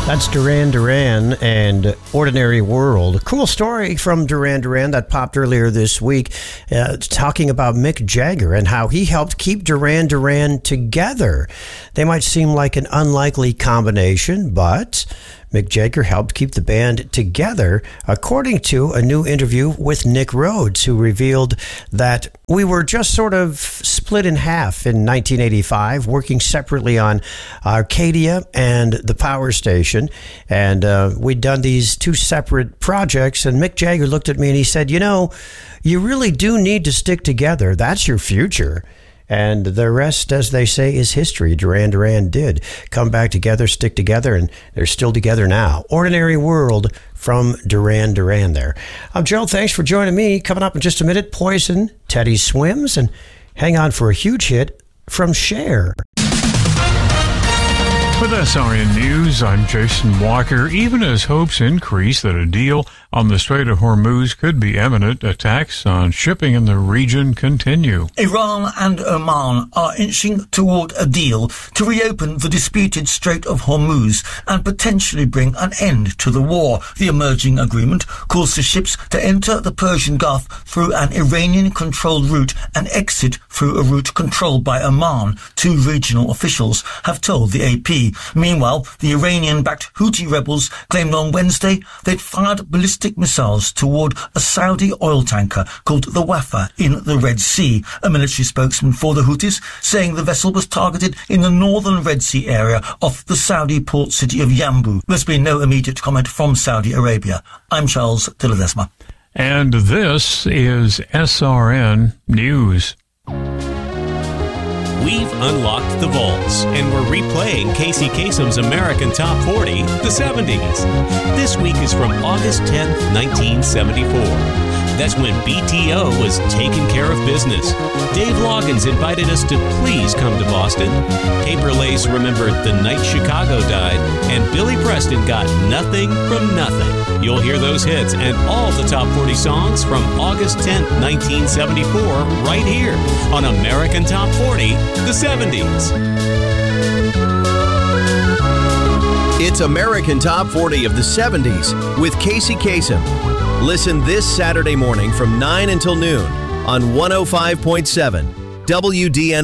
That's Duran Duran and Ordinary World. Cool story from Duran Duran that popped earlier this week, talking about Mick Jagger and how he helped keep Duran Duran together. They might seem like an unlikely combination, but Mick Jagger helped keep the band together, according to a new interview with Nick Rhodes, who revealed that we were just sort of split in half in 1985, working separately on Arcadia and the Power Station. And we'd done these two separate projects, and Mick Jagger looked at me and he said, you know, you really do need to stick together. That's your future. And the rest, as they say, is history. Duran Duran did come back together, stick together, and they're still together now. Ordinary World from Duran Duran there. I'm Joe. Thanks for joining me. Coming up in just a minute, Poison, Teddy Swims, and hang on for a huge hit from Cher. With SRN News, I'm Jason Walker. Even as hopes increase that a deal on the Strait of Hormuz could be imminent, attacks on shipping in the region continue. Iran and Oman are inching toward a deal to reopen the disputed Strait of Hormuz and potentially bring an end to the war. The emerging agreement calls for ships to enter the Persian Gulf through an Iranian-controlled route and exit through a route controlled by Oman, two regional officials have told the AP. Meanwhile, the Iranian-backed Houthi rebels claimed on Wednesday they'd fired ballistic missiles toward a Saudi oil tanker called the Wafa in the Red Sea. A military spokesman for the Houthis saying the vessel was targeted in the northern Red Sea area off the Saudi port city of Yanbu. There's been no immediate comment from Saudi Arabia. I'm Charles de Ledesma. And this is SRN News. We've unlocked the vaults, and we're replaying Casey Kasem's American Top 40, the 70s. This week is from August 10th, 1974. That's when BTO was taking care of business. Dave Loggins invited us to please come to Boston. Paper Lace remembered the night Chicago died, and Billy Preston got nothing from nothing. You'll hear those hits and all the top 40 songs from August 10th, 1974, right here on American Top 40, the 70s. It's American Top 40 of the 70s with Casey Kasem. Listen this Saturday morning from 9 until noon on 105.7 WDN.